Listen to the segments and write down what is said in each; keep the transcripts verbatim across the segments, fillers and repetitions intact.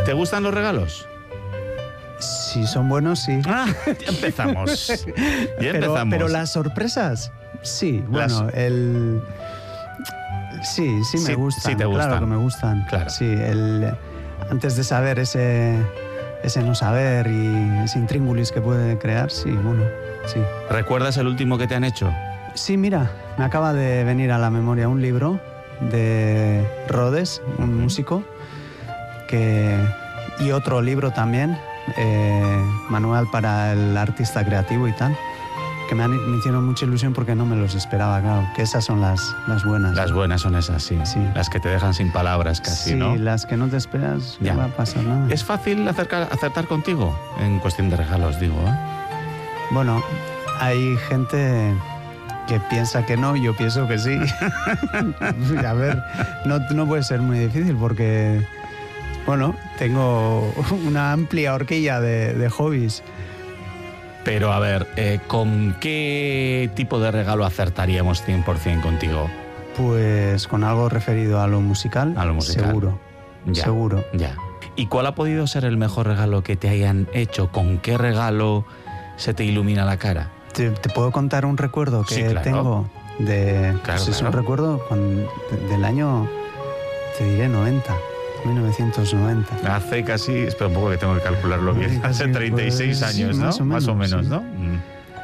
¿Te gustan los regalos? Si son buenos, sí. Ah, ya empezamos. Ya pero, empezamos. pero las sorpresas, sí. Bueno, Las... el... Sí, sí me Sí, gustan. sí te gustan. Claro que me gustan. Claro. Sí, el... antes de saber ese, ese no saber y ese intríngulis que puede crear, sí, bueno, sí. ¿Recuerdas el último que te han hecho? Sí, mira, me acaba de venir a la memoria un libro de Rhodes, un músico, que... y otro libro también, eh, Manual para el artista creativo y tal, que me, han, me hicieron mucha ilusión porque no me los esperaba, claro, que esas son las, las buenas. Las buenas son esas, sí. Sí. Las que te dejan sin palabras casi, sí, ¿no? Sí, las que no te esperas, Ya. no va a pasar nada. ¿Es fácil acercar, acertar contigo? En cuestión de regalos, digo, ¿eh? Bueno, hay gente que piensa que no, yo pienso que sí. A ver, no, no puede ser muy difícil porque, bueno, tengo una amplia horquilla de, de hobbies. Pero a ver, eh, ¿con qué tipo de regalo acertaríamos cien por ciento contigo? Pues con algo referido a lo musical, A lo musical. seguro, Ya, seguro. Ya. ¿Y cuál ha podido ser el mejor regalo que te hayan hecho? ¿Con qué regalo se te ilumina la cara? ¿Te, te puedo contar un recuerdo que Sí, claro. tengo? De, Claro, pues es claro. un recuerdo con- de- del año, te diré, noventa, mil novecientos noventa. Hace casi, espera un poco que tengo que calcularlo bien, Casi, hace treinta y seis pues, sí, años, ¿no? más o menos, Más o menos, sí. ¿no? Mm.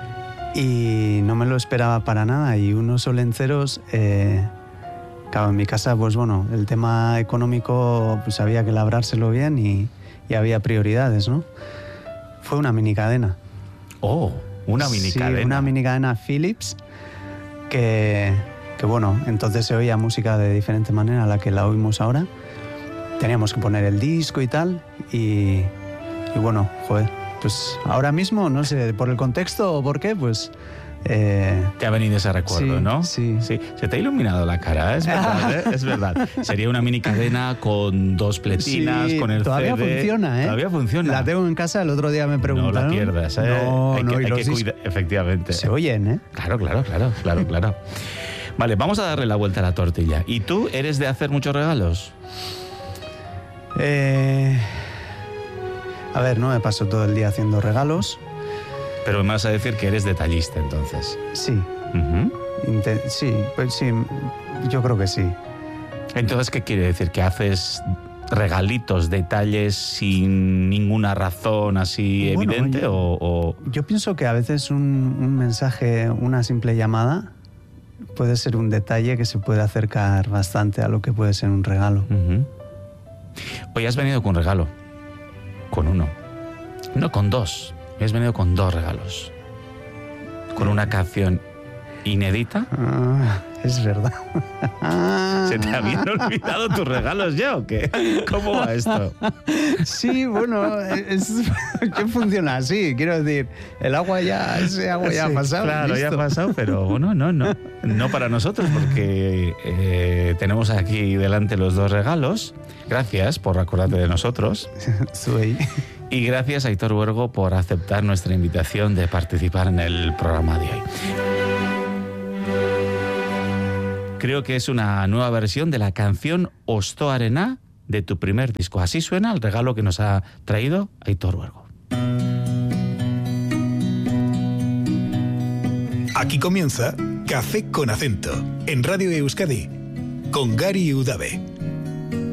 Y no me lo esperaba para nada. Y unos solenceros, eh, claro, en mi casa, pues bueno, el tema económico, pues había que labrárselo bien y, y había prioridades, ¿no? Fue una mini cadena. Oh, una mini Sí, cadena. una mini cadena Philips que, que, bueno, entonces se oía música de diferente manera a la que la oímos ahora. Teníamos que poner el disco y tal. Y, y bueno, joder, pues ahora mismo, no sé, por el contexto o por qué, pues... Eh, Te ha venido ese recuerdo, sí, ¿no? Sí. Sí, se te ha iluminado la cara, es verdad, ¿eh? Es verdad. Sería una mini cadena con dos pletinas, Sí, con el todavía C D. funciona, ¿eh? Todavía funciona. La tengo en casa, el otro día me No preguntaron. la pierdas, ¿eh? No, hay no, que, y hay los que dis- cuidar, efectivamente. Se oyen, ¿eh? Claro, claro, claro, claro, claro. Vale, vamos a darle la vuelta a la tortilla. ¿Y tú eres de hacer muchos regalos? Eh, a ver, no me paso todo el día haciendo regalos. Pero me vas a decir que eres detallista, entonces. Sí, Ujú. inte- sí, pues sí, yo creo que sí. Entonces, ¿qué quiere decir? ¿Que haces regalitos, detalles sin ninguna razón así Bueno, evidente? yo- o, o- Yo pienso que a veces un, un mensaje, una simple llamada, puede ser un detalle que se puede acercar bastante a lo que puede ser un regalo. Ujú. Hoy has venido con un regalo. Con uno. No, con dos. Hoy has venido con dos regalos. Con una canción inédita. Ah, es verdad. ¿Se te habían olvidado tus regalos ya o qué? ¿Cómo va esto? Sí, bueno, es, que funciona así. Quiero decir, el agua ya, ese agua ya Sí, ha pasado. Claro, ya ha listo. pasado, pero bueno, no, no. No para nosotros, porque eh, tenemos aquí delante los dos regalos. Gracias por acordarte de nosotros. Soy. Y gracias a Aitor Huergo por aceptar nuestra invitación de participar en el programa de hoy. Creo que es una nueva versión de la canción Ostoarena de tu primer disco. Así suena el regalo que nos ha traído Aitor Huergo. Aquí comienza Café con Acento, en Radio Euskadi, con Gary Udave.